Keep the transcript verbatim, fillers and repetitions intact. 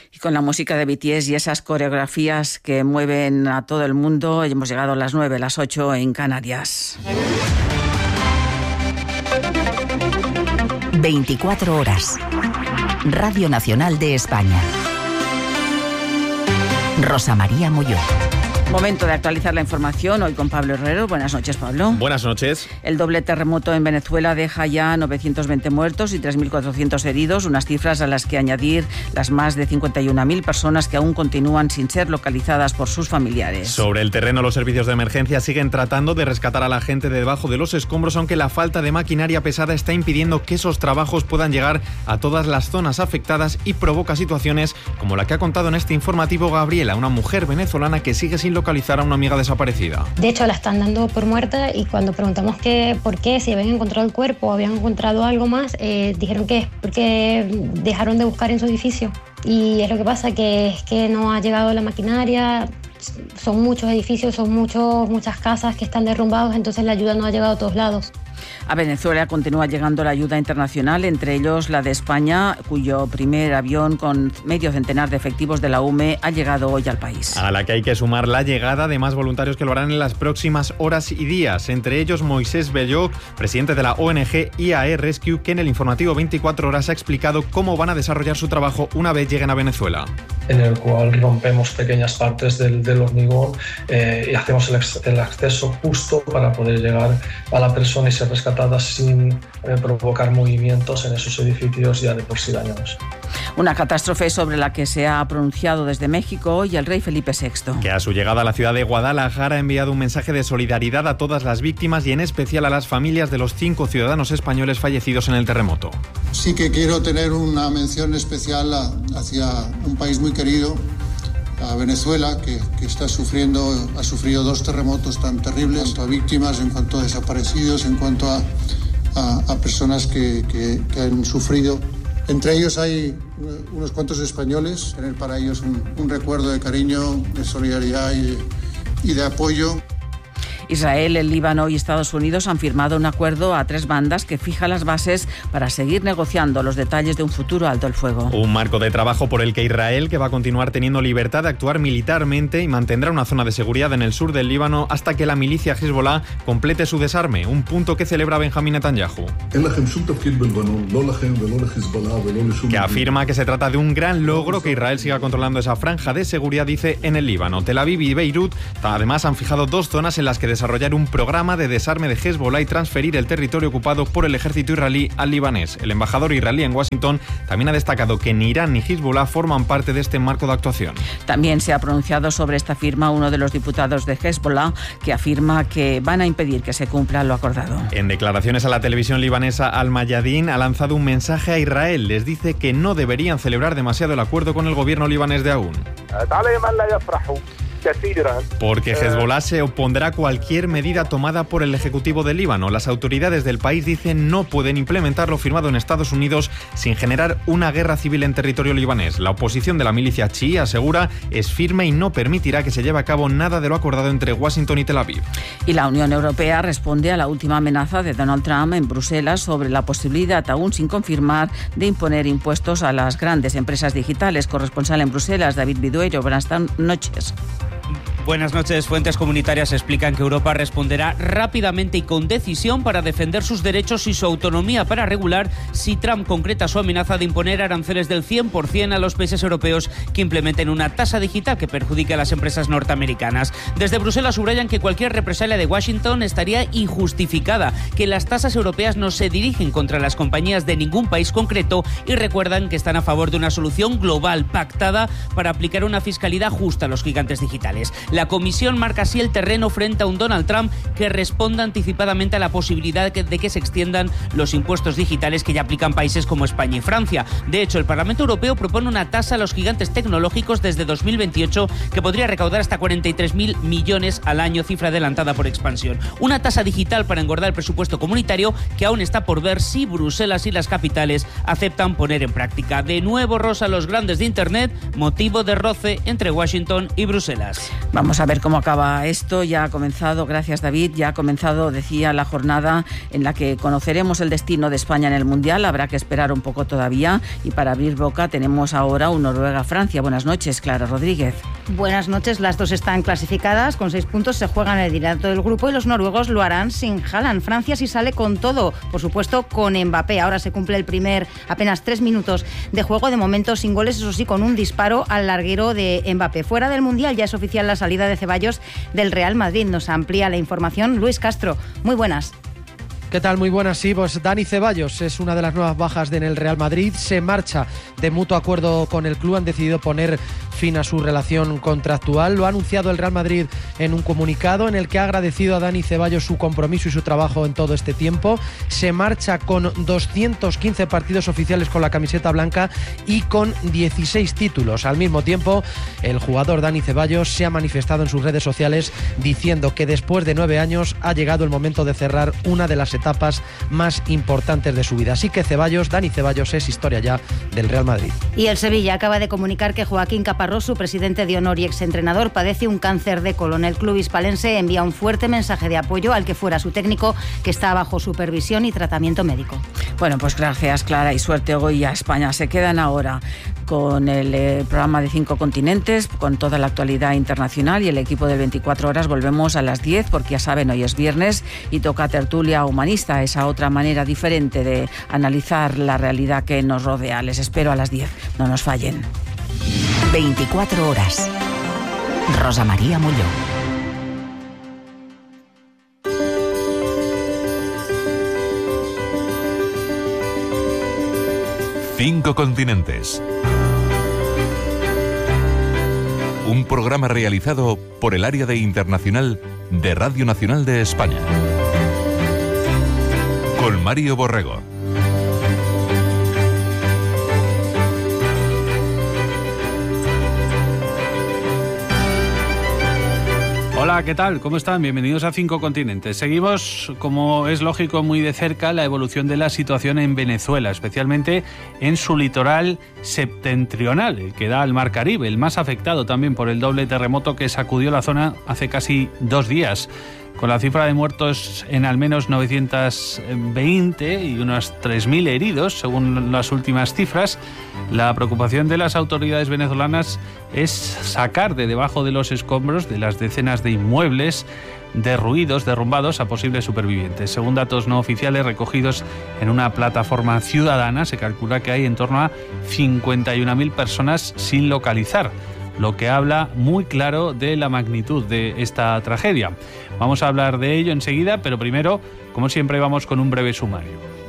Y con la música de B T S y esas coreografías que mueven a todo el mundo, hemos llegado a las nueve, las ocho en Canarias. veinticuatro horas. Radio Nacional de España. Rosa María Molló. Momento de actualizar la información hoy con Pablo Herrero. Buenas noches, Pablo. Buenas noches. El doble terremoto en Venezuela deja ya novecientos veinte muertos y tres mil cuatrocientos heridos, unas cifras a las que añadir las más de cincuenta y una mil personas que aún continúan sin ser localizadas por sus familiares. Sobre el terreno, los servicios de emergencia siguen tratando de rescatar a la gente de debajo de los escombros, aunque la falta de maquinaria pesada está impidiendo que esos trabajos puedan llegar a todas las zonas afectadas y provoca situaciones como la que ha contado en este informativo Gabriela, una mujer venezolana que sigue sin localizar a una amiga desaparecida. De hecho, la están dando por muerta y cuando preguntamos qué, por qué, si habían encontrado el cuerpo o habían encontrado algo más, eh, dijeron que es porque dejaron de buscar en su edificio. Y es lo que pasa, que es que no ha llegado la maquinaria, son muchos edificios, son muchos, muchas casas que están derrumbados, entonces la ayuda no ha llegado a todos lados. A Venezuela continúa llegando la ayuda internacional, entre ellos la de España, cuyo primer avión con medio centenar de efectivos de la U M E ha llegado hoy al país. A la que hay que sumar la llegada de más voluntarios que lo harán en las próximas horas y días, entre ellos Moisés Belloc, presidente de la O N G I A E Rescue, que en el informativo veinticuatro horas ha explicado cómo van a desarrollar su trabajo una vez lleguen a Venezuela. En el cual rompemos pequeñas partes del, del hormigón eh, y hacemos el, el acceso justo para poder llegar a la persona y ser rescatada sin eh, provocar movimientos en esos edificios ya de por sí dañados. Una catástrofe sobre la que se ha pronunciado desde México hoy el rey Felipe sexto. Que a su llegada a la ciudad de Guadalajara ha enviado un mensaje de solidaridad a todas las víctimas y en especial a las familias de los cinco ciudadanos españoles fallecidos en el terremoto. Sí que quiero tener una mención especial a, hacia un país muy querido, a Venezuela, que, que está sufriendo, ha sufrido dos terremotos tan terribles, en cuanto a víctimas, en cuanto a desaparecidos, en cuanto a, a, a personas que, que, que han sufrido. Entre ellos hay unos cuantos españoles, tener para ellos un, un recuerdo de cariño, de solidaridad y, y de apoyo. Israel, el Líbano y Estados Unidos han firmado un acuerdo a tres bandas que fija las bases para seguir negociando los detalles de un futuro alto el fuego. Un marco de trabajo por el que Israel, que va a continuar teniendo libertad de actuar militarmente y mantendrá una zona de seguridad en el sur del Líbano hasta que la milicia Hezbollah complete su desarme, un punto que celebra Benjamín Netanyahu. Que afirma que se trata de un gran logro que Israel siga controlando esa franja de seguridad, dice, en el Líbano. Tel Aviv y Beirut además han fijado dos zonas en las que desarrollar un programa de desarme de Hezbollah y transferir el territorio ocupado por el ejército israelí al libanés. El embajador israelí en Washington también ha destacado que ni Irán ni Hezbollah forman parte de este marco de actuación. También se ha pronunciado sobre esta firma uno de los diputados de Hezbollah, que afirma que van a impedir que se cumpla lo acordado. En declaraciones a la televisión libanesa Al Mayadin ha lanzado un mensaje a Israel. Les dice que no deberían celebrar demasiado el acuerdo con el gobierno libanés de Aún. Porque Hezbollah se opondrá a cualquier medida tomada por el Ejecutivo del Líbano. Las autoridades del país dicen no pueden implementar lo firmado en Estados Unidos sin generar una guerra civil en territorio libanés. La oposición de la milicia chií, asegura, es firme y no permitirá que se lleve a cabo nada de lo acordado entre Washington y Tel Aviv. Y la Unión Europea responde a la última amenaza de Donald Trump en Bruselas sobre la posibilidad, aún sin confirmar, de imponer impuestos a las grandes empresas digitales. Corresponsal en Bruselas, David Bidueiro. Buenas noches. Buenas noches. Fuentes comunitarias explican que Europa responderá rápidamente y con decisión para defender sus derechos y su autonomía para regular si Trump concreta su amenaza de imponer aranceles del cien por ciento a los países europeos que implementen una tasa digital que perjudique a las empresas norteamericanas. Desde Bruselas subrayan que cualquier represalia de Washington estaría injustificada, que las tasas europeas no se dirigen contra las compañías de ningún país concreto y recuerdan que están a favor de una solución global pactada para aplicar una fiscalidad justa a los gigantes digitales. La Comisión marca así el terreno frente a un Donald Trump que responda anticipadamente a la posibilidad de que se extiendan los impuestos digitales que ya aplican países como España y Francia. De hecho, el Parlamento Europeo propone una tasa a los gigantes tecnológicos desde dos mil veintiocho que podría recaudar hasta cuarenta y tres mil millones al año, cifra adelantada por Expansión. Una tasa digital para engordar el presupuesto comunitario que aún está por ver si Bruselas y las capitales aceptan poner en práctica. De nuevo, Rosa, los grandes de Internet, motivo de roce entre Washington y Bruselas. horas. Vamos a ver cómo acaba esto. Ya ha comenzado, gracias David, ya ha comenzado, decía, la jornada en la que conoceremos el destino de España en el Mundial. Habrá que esperar un poco todavía y para abrir boca tenemos ahora un Noruega-Francia. Buenas noches, Clara Rodríguez. Buenas noches, las dos están clasificadas con seis puntos, se juegan el liderato del grupo y los noruegos lo harán sin Haaland. Francia sí sale con todo, por supuesto con Mbappé. Ahora se cumple el primer apenas tres minutos de juego, de momento sin goles, eso sí, con un disparo al larguero de Mbappé. Fuera del Mundial ya es oficial la salida de Ceballos del Real Madrid. Nos amplía la información Luis Castro. Muy buenas. ¿Qué tal? Muy buenas, sí, pues Dani Ceballos es una de las nuevas bajas en el Real Madrid, se marcha de mutuo acuerdo con el club, han decidido poner fin a su relación contractual, lo ha anunciado el Real Madrid en un comunicado en el que ha agradecido a Dani Ceballos su compromiso y su trabajo en todo este tiempo, se marcha con doscientos quince partidos oficiales con la camiseta blanca y con dieciséis títulos. Al mismo tiempo, el jugador Dani Ceballos se ha manifestado en sus redes sociales diciendo que después de nueve años ha llegado el momento de cerrar una de las etapas más importantes de su vida. Así que Ceballos, Dani Ceballos, es historia ya del Real Madrid. Y el Sevilla acaba de comunicar que Joaquín Caparrós, su presidente de honor y exentrenador, padece un cáncer de colon. El club hispalense envía un fuerte mensaje de apoyo al que fuera su técnico, que está bajo supervisión y tratamiento médico. Bueno, pues gracias, Clara, y suerte hoy a España. Se quedan ahora con el eh, programa de Cinco Continentes, con toda la actualidad internacional y el equipo de veinticuatro horas. Volvemos a las diez, porque ya saben, hoy es viernes y toca tertulia humanista, esa otra manera diferente de analizar la realidad que nos rodea. Les espero a las diez, no nos fallen. veinticuatro horas. Rosa María Molló. Cinco Continentes. Un programa realizado por el Área de Internacional de Radio Nacional de España. Con Mario Borrego. Hola, ¿qué tal? ¿Cómo están? Bienvenidos a Cinco Continentes. Seguimos, como es lógico, muy de cerca la evolución de la situación en Venezuela, especialmente en su litoral septentrional, el que da al Mar Caribe, el más afectado también por el doble terremoto que sacudió la zona hace casi dos días. Con la cifra de muertos en al menos novecientos veinte y unos tres mil heridos, según las últimas cifras, la preocupación de las autoridades venezolanas es sacar de debajo de los escombros de las decenas de inmuebles derruidos, derrumbados a posibles supervivientes. Según datos no oficiales recogidos en una plataforma ciudadana, se calcula que hay en torno a cincuenta y una mil personas sin localizar, lo que habla muy claro de la magnitud de esta tragedia. Vamos a hablar de ello enseguida, pero primero, como siempre, vamos con un breve sumario.